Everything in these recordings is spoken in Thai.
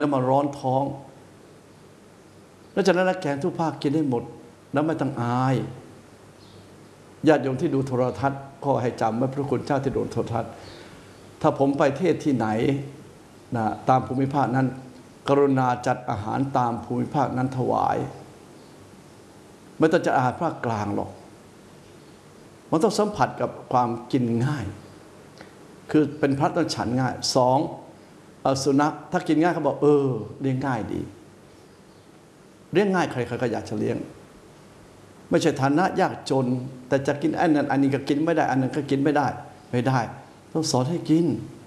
แล้วมาร้อนท้องแล้วจากนั้นนักแกงทุกภาคกินได้หมดแล้วไม่ต้องอายญาติโยมที่ดูโทรทัศน์ก็ให้จำว่าพระคุณเจ้าที่ดูโทรทัศน์ถ้าผมไปเทศที่ไหนนะตามภูมิภาคนั้นกรุณาจัดอาหารตามภูมิภาคนั้นถวายไม่ต้องจัดอาหารภาคกลางหรอกมันต้องสัมผัสกับความกินง่ายคือเป็นพระต้องฉันง่ายสองสุนัขถ้ากินง่ายเขาบอกเลี้ยงง่ายดีเลี้ยงง่ายใครๆก็อยากจะเลี้ยงไม่ใช่ฐานะยากจนแต่จะกินอันนั้นอันนี้ก็กินไม่ได้อันนั้นก็กินไม่ได้ต้องสอนให้กิน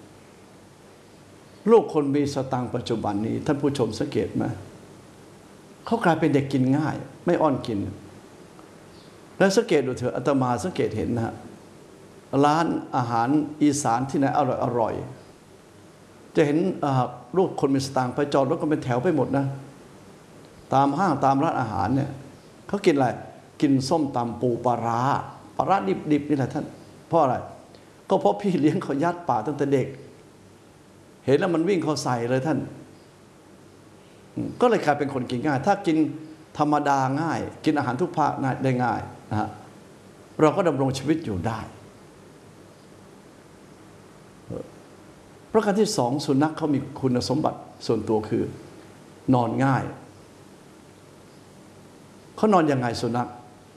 ลูกคนมีสตางค์ปัจจุบันนี้ท่านผู้ชมสังเกตไหมเขากลายเป็นเด็กกินง่ายไม่อ้อนกินแล้วสังเกตดูเถอะอาตมาสังเกตเห็นนะฮะร้านอาหารอีสานที่ไหนอร่อยจะเห็นลูกคนมีสตางค์ไปจอดรถก็เป็นแถวไปหมดนะตามห้างตามร้านอาหารเนี่ยเขากินอะไรกินส้มตำปูปลาร้าดิบนี่แหละท่านเพราะอะไรก็เพราะพี่เลี้ยงเขายัดปากตั้งแต่เด็กเห็นแล้วมันวิ่งเข้าใส่เลยท่านก็เลยกลายเป็นคนกินง่ายถ้ากินธรรมดาง่ายกินอาหารทุกภาคได้ง่ายนะฮะเราก็ดำรงชีวิตอยู่ได้ประการที่สองสุนัขเขามีคุณสมบัติส่วนตัวคือนอนง่ายเขานอนยังไงสุนัข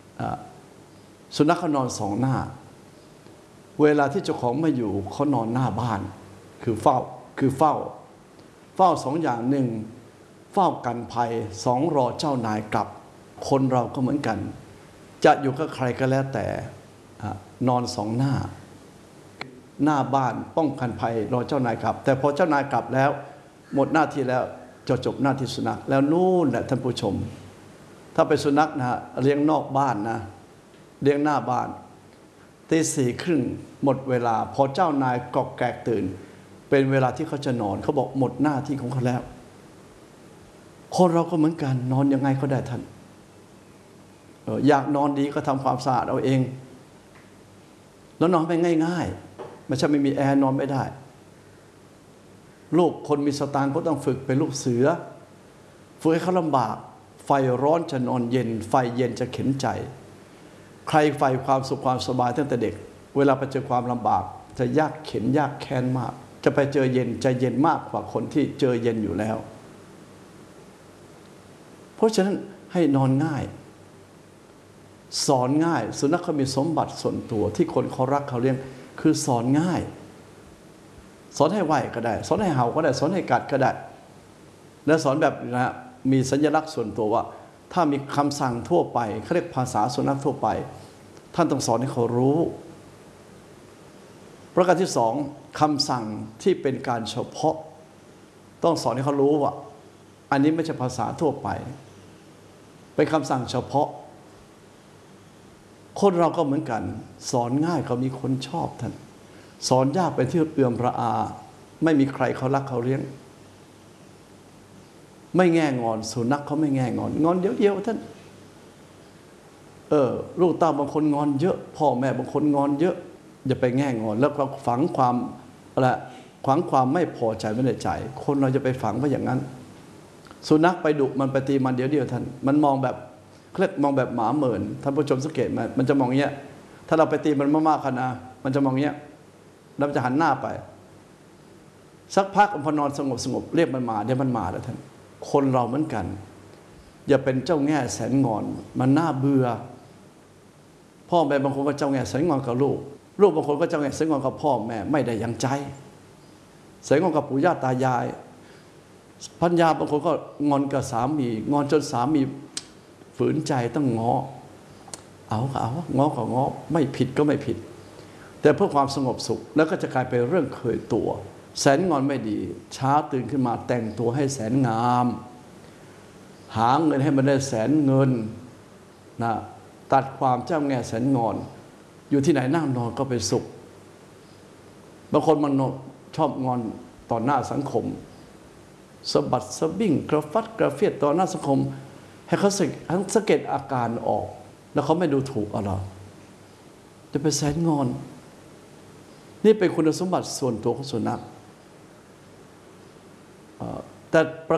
เขานอนสองหน้าเวลาที่เจ้าของไม่อยู่เขานอนหน้าบ้านคือเฝ้าสองอย่างหนึ่งเฝ้ากันภัยสองรอเจ้านายกลับคนเราก็เหมือนกันจะอยู่กับใครก็แล้วแต่นอนสองหน้าบ้านป้องกันภัยรอเจ้านายกลับแต่พอเจ้านายกลับแล้วหมดหน้าที่แล้วจะจบหน้าที่สุนัขแล้วนู่นแหละท่านผู้ชมถ้าเป็นสุนัขนะเลี้ยงนอกบ้านนะเลี้ยงหน้าบ้านตีสี่ครึ่งหมดเวลาพอเจ้านายกอกแกกตื่นเป็นเวลาที่เขาจะนอนเขาบอกหมดหน้าที่ของเขาแล้วคนเราก็เหมือนกันนอนยังไงก็ได้ท่านอยากนอนดีก็ทำความสะอาดเอาเองแล้วนอนไปง่ายๆไม่ใช่ไม่มีแอร์นอนไม่ได้ลูกคนมีสตางค์ก็ต้องฝึกเป็นลูกเสือฝึกให้เขาลำบากไฟร้อนจะนอนเย็นไฟเย็นจะเข็นใจใครใฝ่ความสุขความสบายตั้งแต่เด็กเวลาไปเจอความลำบากจะยากเข็นยากแค้นมากจะไปเจอเย็นใจเย็นมากกว่าคนที่เจอเย็นอยู่แล้วเพราะฉะนั้นให้นอนง่ายสอนง่ายสุนัขเขามีสมบัติส่วนตัวที่คนเขารักเขาเลี้ยงคือสอนง่ายสอนให้ไหวก็ได้สอนให้เห่าก็ได้สอนให้กัดก็ได้และสอนแบบนะมีสัญลักษณ์ส่วนตัวว่าถ้ามีคำสั่งทั่วไปเขาเรียกภาษาสุนัขทั่วไปท่านต้องสอนให้เขารู้ประการที่สองคำสั่งที่เป็นการเฉพาะต้องสอนให้เขารู้ว่าอันนี้ไม่ใช่ภาษาทั่วไปเป็นคำสั่งเฉพาะคนเราก็เหมือนกันสอนง่ายก็มีคนชอบท่านสอนยากเป็นที่เอื่อมระอาไม่มีใครเขารักเขาเลี้ยงไม่แง่งอนสุนัขเขาไม่แง่งอนเดียวท่านลูกเต้าบางคนงอนเยอะพ่อแม่บางคนงอนเยอะอย่าไปแง่งอนแล้วก็ฝังความไม่พอใจไว้ในใจคนเราจะไปฝังไว้อย่างนั้นสุนัขไปดุมันไปตีมันเดียวท่านมันมองแบบเรียกมองแบบหมาเหมินท่านผู้ชมสังเกตไหมมันจะมองอย่างเงี้ยถ้าเราไปตีมันมากๆขนาดมันจะมองอย่างเงี้ยแล้วจะหันหน้าไปสักพักพอนอนสงบเรียกมันมาเดี๋ยวมันมาแล้วท่านคนเราเหมือนกันอย่าเป็นเจ้าแง่แสนงอนมันน่าเบื่อพ่อแม่บางคนก็เจ้าแง่แสนงอนกับลูกบางคนก็เจ้าแง่แสนงอนกับพ่อแม่ไม่ได้ยังใจแสนงอนกับปู่ย่าตายายภรรยาบางคนก็งอนกับสามีงอนจนสามีฝืนใจต้องง้อเอาง้อก็ง้อไม่ผิดก็ไม่ผิดแต่เพื่อความสงบสุขแล้วก็จะกลายเป็นเรื่องเคยตัวแสนงอนไม่ดีเช้าตื่นขึ้นมาแต่งตัวให้แสนงามหาเงินให้มันได้แสนเงินนะตัดความเจ้าแง่แสนงอนอยู่ที่ไหนนั่งนอนก็เป็นสุขบางคนมันชอบงอนต่อหน้าสังคมสะบัดสะบิ้งกระฟัดกระเฟียดต่อหน้าสังคมให้เขาสังเกตอาการออกแล้วเขาไม่ดูถูกอะไรจะไปแสนงอนนี่เป็นคุณสมบัติส่วนตัวของสุนัข แต่แต่